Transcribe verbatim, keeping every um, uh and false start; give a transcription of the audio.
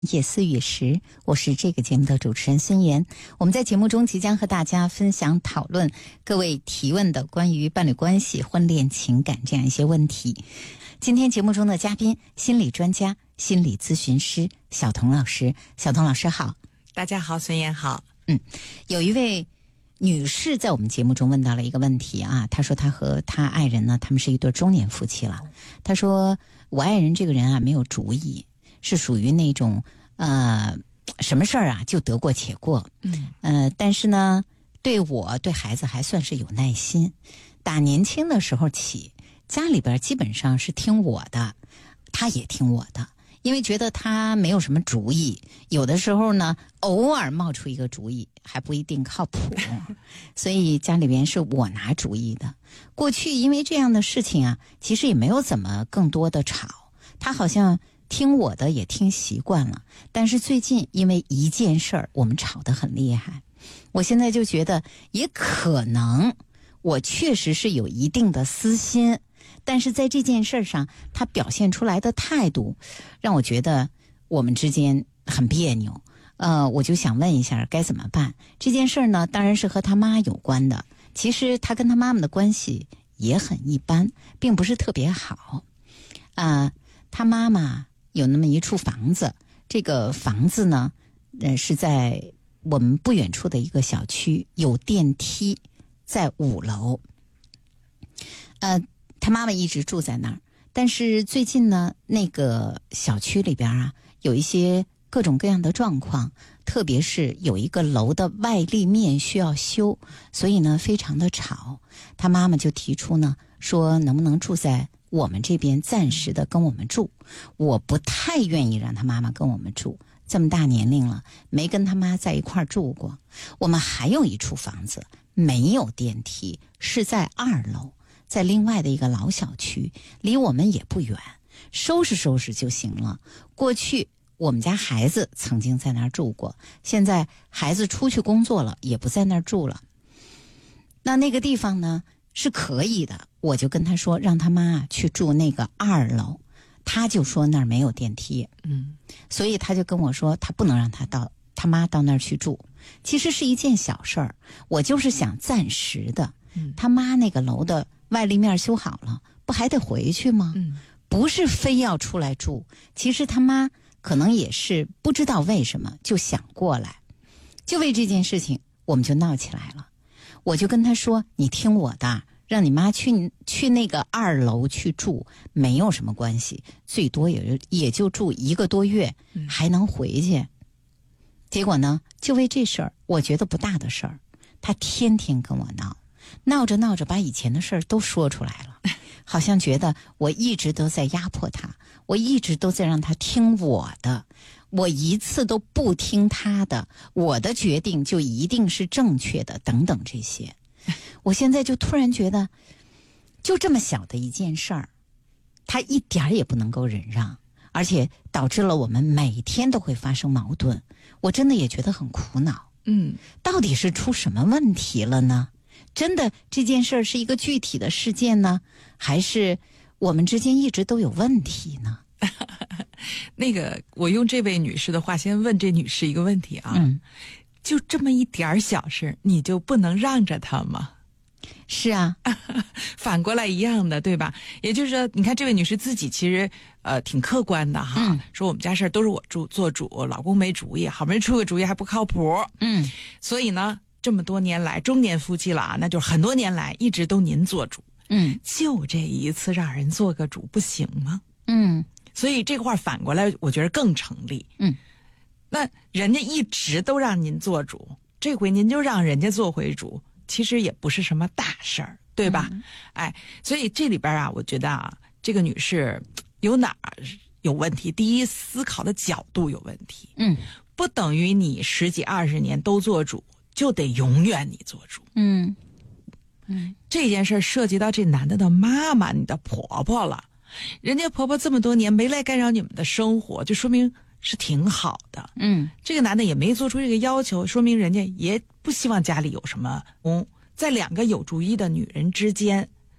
夜思雨时，我是这个节目的主持人孙岩。我们在节目中即将和大家分享讨论各位提问的关于伴侣关系、婚恋情感这样一些问题。今天节目中的嘉宾，心理专家、心理咨询师小童老师。小童老师好。 大家好，孙岩好。 嗯，有一位女士在我们节目中问到了一个问题啊，她说她和她爱人呢，他们是一对中年夫妻了。她说我爱人这个人啊，没有主意。是属于那种呃什么事儿啊就得过且过， 嗯呃，但是呢，对我对孩子还算是有耐心。打年轻的时候起，家里边基本上是听我的，他也听我的，因为觉得他没有什么主意，有的时候呢，偶尔冒出一个主意还不一定靠谱，所以家里边是我拿主意的。过去因为这样的事情啊，其实也没有怎么更多的吵，他好像听我的也听习惯了，但是最近因为一件事儿，我们吵得很厉害。我现在就觉得，也可能我确实是有一定的私心，但是在这件事上，他表现出来的态度，让我觉得我们之间很别扭。呃，我就想问一下该怎么办？这件事呢，当然是和他妈有关的。其实他跟他妈妈的关系也很一般，并不是特别好。啊、呃，他妈妈有那么一处房子，这个房子呢，呃，是在我们不远处的一个小区，有电梯，在五楼。呃，他妈妈一直住在那儿，但是最近呢，那个小区里边啊，有一些各种各样的状况，特别是有一个楼的外立面需要修，所以呢，非常的吵。他妈妈就提出呢，说能不能住在我们这边暂时的跟我们住。我不太愿意让他妈妈跟我们住，这么大年龄了，没跟他妈在一块儿住过。我们还有一处房子没有电梯，是在二楼，在另外的一个老小区，离我们也不远，收拾收拾就行了。过去我们家孩子曾经在那儿住过，现在孩子出去工作了，也不在那儿住了。那那个地方呢是可以的，我就跟他说让他妈去住那个二楼，他就说那儿没有电梯， 嗯， 所以他就跟我说他不能让他到他妈到那儿去住。其实是一件小事儿，我就是想暂时的， 嗯， 他妈那个楼的外立面修好了，不还得回去吗？ 嗯， 不是非要出来住。其实他妈可能也是不知道为什么就想过来，就为这件事情我们就闹起来了。我就跟他说你听我的，让你妈去去那个二楼去住，没有什么关系，最多也也就住一个多月，还能回去。结果呢，就为这事儿，我觉得不大的事儿，他天天跟我闹，闹着闹着把以前的事儿都说出来了，好像觉得我一直都在压迫他，我一直都在让他听我的，我一次都不听他的，我的决定就一定是正确的，等等这些。我现在就突然觉得，就这么小的一件事儿，他一点也不能够忍让，而且导致了我们每天都会发生矛盾。我真的也觉得很苦恼。 嗯， 到底是出什么问题了呢？真的这件事儿是一个具体的事件呢，还是我们之间一直都有问题呢？ 那个，我用这位女士的话先问这女士一个问题啊， 嗯， 就这么一点小事，你就不能让着她吗？ 是啊， 反过来一样的，对吧？也就是说，你看这位女士自己其实呃挺客观的哈， 嗯、 说我们家事儿都是我主做主，老公没主意，好不容易出个主意还不靠谱， 嗯， 所以呢，这么多年来中年夫妻了啊，那就是很多年来一直都您做主， 嗯， 就这一次让人做个主不行吗？ 嗯， 所以这个话反过来，我觉得更成立。 嗯， 那人家一直都让您做主，这回您就让人家做回主，其实也不是什么大事儿，对吧？嗯、哎，所以这里边啊，我觉得啊，这个女士有哪儿有问题？第一，思考的角度有问题。 嗯， 不等于你十几二十年都做主，就得永远你做主。 嗯嗯， 这件事涉及到这男的的妈妈，你的婆婆了。人家婆婆这么多年没来干扰你们的生活，就说明是挺好的。 嗯， 这个男的也没做出这个要求，说明人家也不希望家里有什么。嗯，在两个有主意的女人之间，